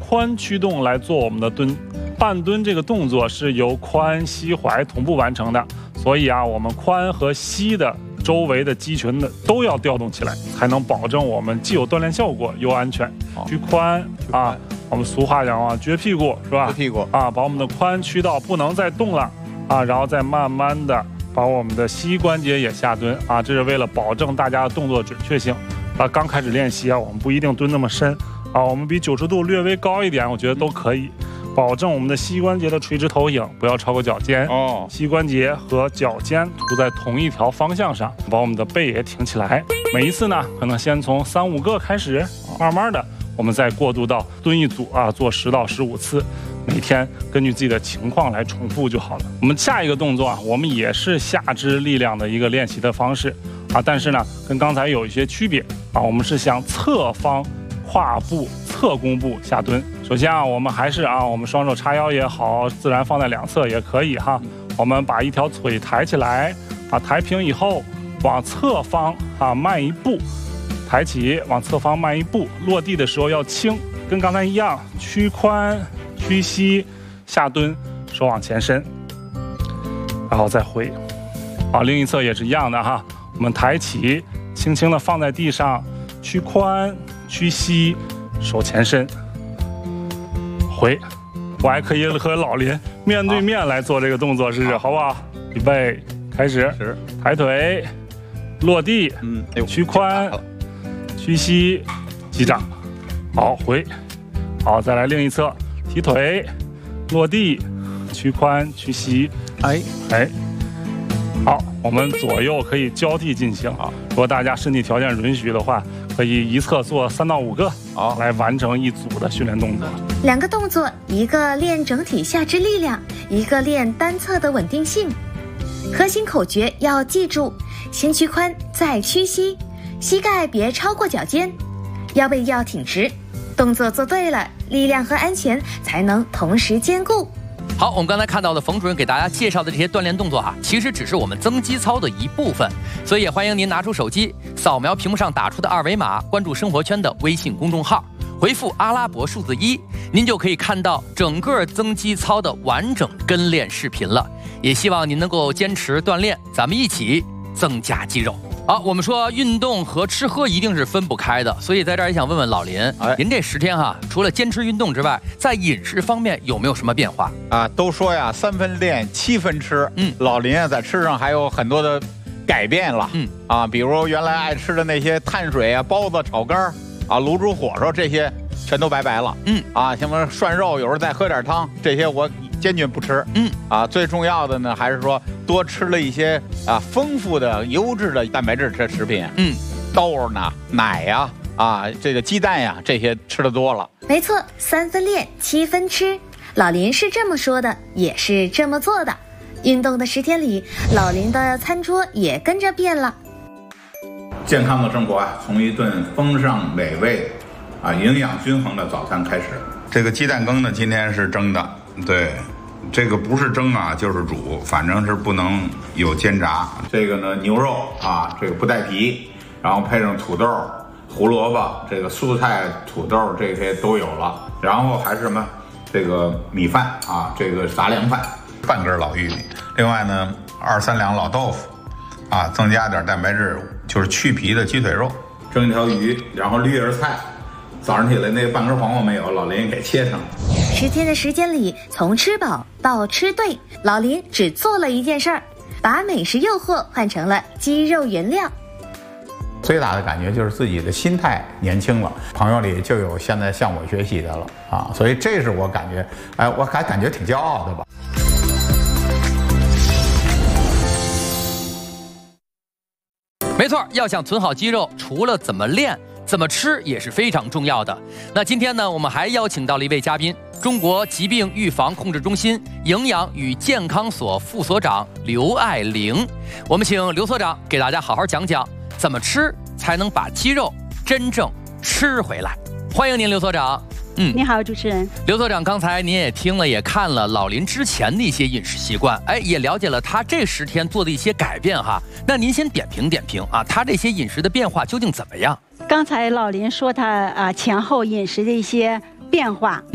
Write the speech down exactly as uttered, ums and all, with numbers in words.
髋驱动来做我们的蹲。半蹲这个动作是由髋、膝、踝同步完成的，所以啊，我们髋和膝的周围的肌群的都要调动起来，才能保证我们既有锻炼效果又安全。屈髋啊，我们俗话讲啊，撅屁股是吧？ 撅屁股啊，把我们的髋屈到不能再动了啊，然后再慢慢的把我们的膝关节也下蹲啊，这是为了保证大家的动作准确性。啊，刚开始练习啊，我们不一定蹲那么深啊，我们比九十度略微高一点，我觉得都可以。保证我们的膝关节的垂直投影不要超过脚尖哦，膝关节和脚尖涂在同一条方向上，把我们的背也挺起来。每一次呢，可能先从三五个开始，慢慢的我们再过渡到蹲一组啊，做十到十五次，每天根据自己的情况来重复就好了。我们下一个动作啊，我们也是下肢力量的一个练习的方式啊，但是呢，跟刚才有一些区别啊，我们是向侧方跨步侧弓步下蹲。首先啊，我们还是啊，我们双手叉腰也好，自然放在两侧也可以哈。我们把一条腿抬起来，啊，抬平以后，往侧方啊迈一步，抬起，往侧方迈一步，落地的时候要轻，跟刚才一样，屈髋、屈膝，下蹲，手往前伸，然后再回。啊，另一侧也是一样的哈，我们抬起，轻轻的放在地上，屈髋、屈膝，手前伸。回，我还可以和老林面对面来做这个动作试试，好不好？预备，开始，抬腿，落地，嗯，屈髋，屈膝，击掌，好，回，好，再来另一侧，提腿，落地，屈髋，屈膝，哎哎，好，我们左右可以交替进行啊。如果大家身体条件允许的话，可以一侧做三到五个，好，来完成一组的训练动作。 两个动作，一个练整体下肢力量，一个练单侧的稳定性。核心口诀要记住：先屈髋，再屈膝，膝盖别超过脚尖，腰背要挺直。动作做对了，力量和安全才能同时兼顾。 好，我们刚才看到的冯主任给大家介绍的这些锻炼动作哈，其实只是我们增肌操的一部分，所以也欢迎您拿出手机，扫描屏幕上打出的二维码，关注生活圈的微信公众号，回复阿拉伯数字一，您就可以看到整个增肌操的完整跟练视频了。也希望您能够坚持锻炼，咱们一起增加肌肉。好，我们说运动和吃喝一定是分不开的，所以在这儿也想问问老林，哎，您这十天哈，除了坚持运动之外，在饮食方面有没有什么变化啊？都说呀，三分练，七分吃。嗯，老林啊，在吃上还有很多的改变了。嗯啊，比如原来爱吃的那些碳水啊，包子、炒肝啊、卤煮火烧这些，全都拜拜了。嗯啊，什么涮肉，有时候再喝点汤，这些我坚决不吃。嗯啊，最重要的呢，还是说多吃了一些啊丰富的优质的蛋白质的食品。嗯，豆呢、奶呀、啊、啊这个鸡蛋呀，这些吃的多了。 没错，三分练，七分吃。老林是这么说的，也是这么做的。运动的十天里，老林的餐桌也跟着变了。 健康的生活啊，从一顿丰盛美味啊、营养均衡的早餐开始。这个鸡蛋羹呢，今天是蒸的，对，这个不是蒸啊，就是煮，反正是不能有煎炸。这个呢，牛肉啊，这个不带皮，然后配上土豆、胡萝卜，这个蔬菜、土豆这些都有了，然后还是什么，这个米饭啊，这个杂粮饭，半根老玉米，另外呢，二三两老豆腐，啊，增加点蛋白质，就是去皮的鸡腿肉，蒸一条鱼，然后绿叶菜。早上起来那半根黄瓜没有，老林给切上。 十天的时间里，从吃饱到吃对，老林只做了一件事儿，把美食诱惑换成了肌肉原料。 最大的感觉就是自己的心态年轻了，朋友里就有现在向我学习的了啊，所以这是我感觉，哎，我还感觉挺骄傲的吧。 没错，要想存好肌肉，除了怎么练，怎么吃也是非常重要的。那今天呢，我们还邀请到了一位嘉宾，中国疾病预防控制中心营养与健康所副所长刘爱玲。我们请刘所长给大家好好讲讲，怎么吃才能把肌肉真正吃回来。欢迎您，刘所长。 嗯，你好，主持人。 刘所长，刚才您也听了，也看了老林之前的一些饮食习惯，哎，也了解了他这十天做的一些改变哈。那您先点评点评啊，他这些饮食的变化究竟怎么样？ 刚才老林说他啊前后饮食的一些变化。